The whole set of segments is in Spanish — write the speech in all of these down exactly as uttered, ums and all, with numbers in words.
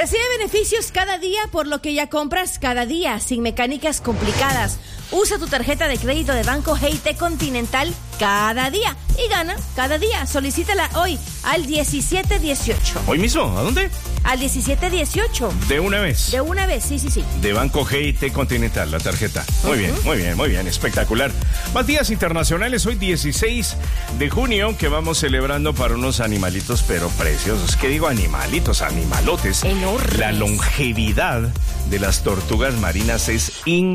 Recibe beneficios cada día por lo que ya compras cada día, sin mecánicas complicadas. Usa tu tarjeta de crédito de Banco G I T Continental cada día y gana cada día. Solicítala hoy al diecisiete dieciocho. ¿Hoy mismo? ¿A dónde? Al diecisiete dieciocho. De una vez. De una vez, sí, sí, sí. De Banco G I T Continental, la tarjeta. Muy uh-huh. bien, muy bien, muy bien, espectacular. Más días internacionales, hoy dieciséis de junio, que vamos celebrando para unos animalitos, pero preciosos. ¿Qué digo animalitos? Animalotes. Enormes. La longevidad de las tortugas marinas es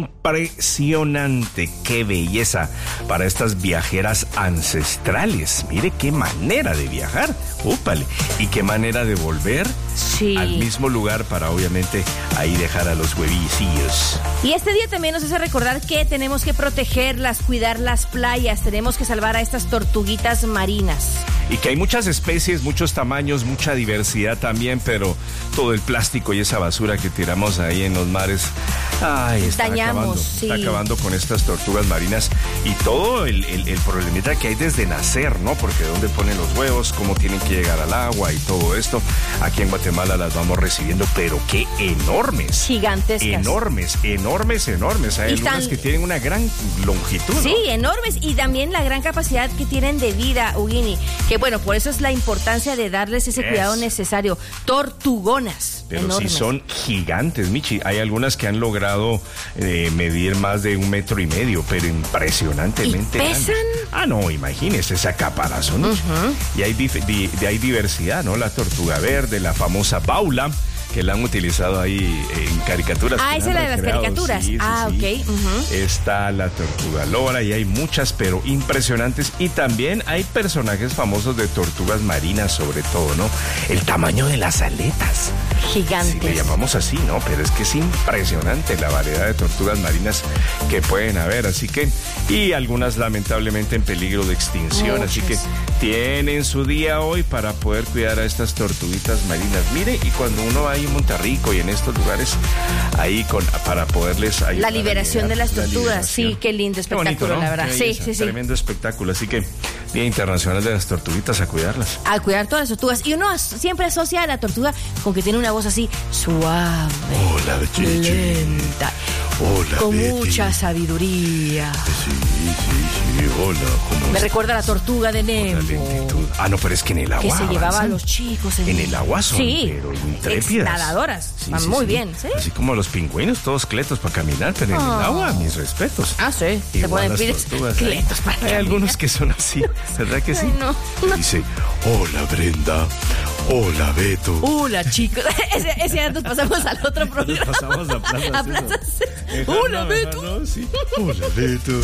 impresionante. ¡Qué belleza para estas viajeras ancestrales! Mire qué manera de viajar. ¡Úpale! Y qué manera de volver sí. al mismo lugar para obviamente ahí dejar a los huevicillos. Y este día también nos hace recordar que tenemos que protegerlas, cuidar las playas, tenemos que salvar a estas tortuguitas marinas. Y que hay muchas especies, muchos tamaños, mucha diversidad también, pero todo el plástico y esa basura que tiramos ahí en los mares, ay, está Dañamos, acabando, sí. está acabando con estas tortugas marinas y todo el, el, el problemita que hay desde nacer, ¿no? Porque dónde ponen los huevos, cómo tienen que llegar al agua y todo esto. Aquí en Guatemala las vamos recibiendo, pero qué enormes. Gigantescas. Enormes, enormes, enormes. Hay y algunas tan... que tienen una gran longitud, Sí, ¿no? enormes, y también la gran capacidad que tienen de vida, Ugini. Que bueno, por eso es la importancia de darles ese yes. cuidado necesario. Tortugonas. Pero enormes. sí son gigantes, Michi. Hay algunas que han logrado eh, medir más de un metro y medio, pero impresionantemente ¿Y pesan? grandes. Ah, no, imagínese esa caparazón. Uh-huh. Y hay, dif- di- de, hay diversidad, ¿no? La tortuga verde, la famosa baula, que la han utilizado ahí en caricaturas. Ah, esa es la de las caricaturas. Sí, sí, ah, sí. ok. Uh-huh. Está la tortuga lora y hay muchas, pero impresionantes. Y también hay personajes famosos de tortugas marinas, sobre todo, ¿no? El tamaño de las aletas. Gigantes. Sí, le llamamos así, ¿no? Pero es que es impresionante la variedad de tortugas marinas que pueden haber. Así que, y algunas lamentablemente en peligro de extinción. Muchas. Así que tienen su día hoy para poder cuidar a estas tortuguitas marinas. Mire, y cuando uno va en Monterrico y en estos lugares ahí con para poderles ayudar. La liberación de las tortugas, sí, qué lindo espectáculo, qué bonito, ¿no? La verdad. Sí, sí, sí. Tremendo espectáculo, así que Día Internacional de las Tortuguitas, a cuidarlas. A cuidar todas las tortugas. Y uno as- siempre asocia a la tortuga con que tiene una voz así suave. Hola, Gigi. Lenta. Hola, con Betty. mucha sabiduría. Sí, sí, sí, hola. ¿Cómo Me estás? recuerda a la tortuga de Nemo. Ah, no, pero es que en el agua que se llevaba avanzan. a los chicos. En, En el agua son, sí, pero intrépidas. nadadoras. Sí, Van sí, muy sí. bien, ¿sí? Así como los pingüinos, todos cletos para caminar, pero en Oh. el agua, mis respetos. Ah, sí. Se Igual pueden las pedir tortugas, cletos hay, para hay caminar. algunos que son así, ¿verdad que sí? Ay, no, no. Dice, hola Brenda, hola Beto. Hola, chicos. ese, ese ya nos pasamos al otro programa. Nos pasamos a Plaza A Plaza César. César. Hola, Beto. Sí. Hola Beto.